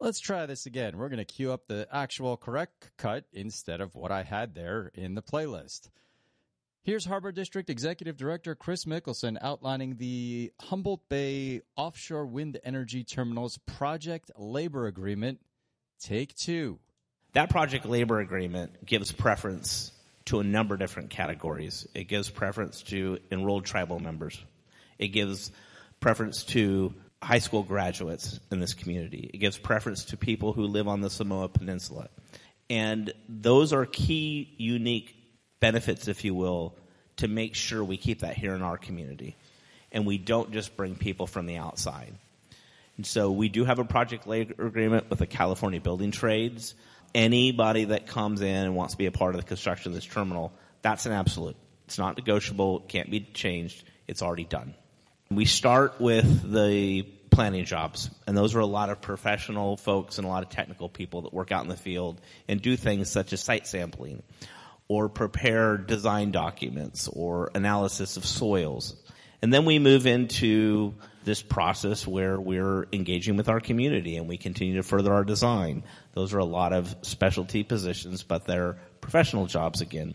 Let's try this again. We're going to cue up the actual correct cut instead of what I had there in the playlist. Here's Harbor District Executive Director Chris Mickelson outlining the Humboldt Bay Offshore Wind Energy Terminal's Project Labor Agreement, Take 2. That project labor agreement gives preference to a number of different categories. It gives preference to enrolled tribal members. It gives preference to high school graduates in this community. It gives preference to people who live on the Samoa Peninsula. And those are key, unique benefits, if you will, to make sure we keep that here in our community. And we don't just bring people from the outside. And so we do have a project labor agreement with the California Building Trades. Anybody that comes in and wants to be a part of the construction of this terminal, that's an absolute. It's not negotiable. It can't be changed. It's already done. We start with the planning jobs, and those are a lot of professional folks and a lot of technical people that work out in the field and do things such as site sampling or prepare design documents or analysis of soils. And then we move into this process where we're engaging with our community and we continue to further our design. Those are a lot of specialty positions, but they're professional jobs again.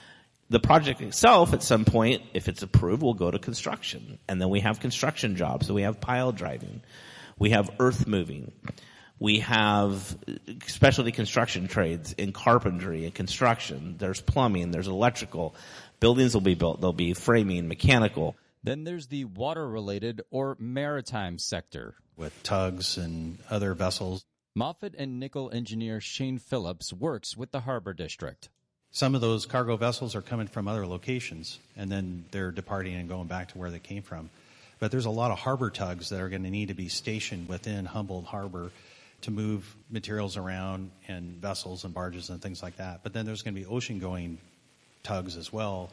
The project itself, at some point, if it's approved, will go to construction. And then we have construction jobs. So we have pile driving. We have earth moving. We have specialty construction trades in carpentry and construction. There's plumbing. There's electrical. Buildings will be built. There'll be framing, mechanical. Then there's the water-related or maritime sector. With tugs and other vessels. Moffett and Nickel engineer Shane Phillips works with the Harbor District. Some of those cargo vessels are coming from other locations, and then they're departing and going back to where they came from. But there's a lot of harbor tugs that are going to need to be stationed within Humboldt Harbor to move materials around and vessels and barges and things like that. But then there's going to be ocean-going tugs as well,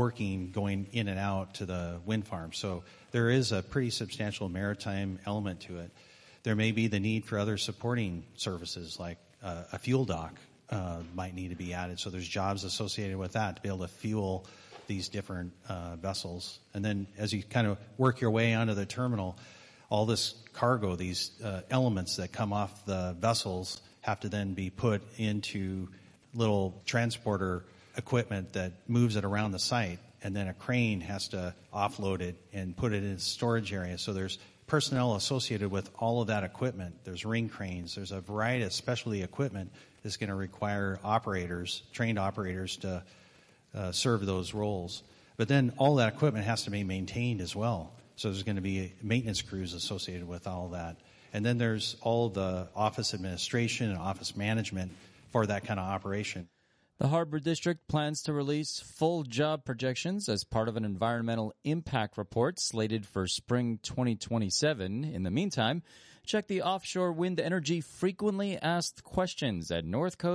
going in and out to the wind farm. So there is a pretty substantial maritime element to it. There may be the need for other supporting services like a fuel dock might need to be added. So there's jobs associated with that to be able to fuel these different vessels. And then as you kind of work your way onto the terminal, all this cargo, these elements that come off the vessels have to then be put into little transporter equipment that moves it around the site, and then a crane has to offload it and put it in a storage area. So there's personnel associated with all of that equipment. There's ring cranes. There's a variety of specialty equipment that's going to require operators, trained operators, to serve those roles. But then all that equipment has to be maintained as well. So there's going to be maintenance crews associated with all that. And then there's all the office administration and office management for that kind of operation. The Harbor District plans to release full job projections as part of an environmental impact report slated for spring 2027. In the meantime, check the offshore wind energy frequently asked questions at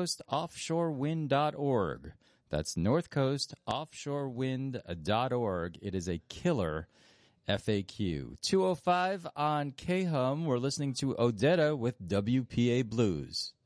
northcoastoffshorewind.org. That's northcoastoffshorewind.org. It is a killer FAQ. 2:05 on KHUM. We're listening to Odetta with WPA Blues.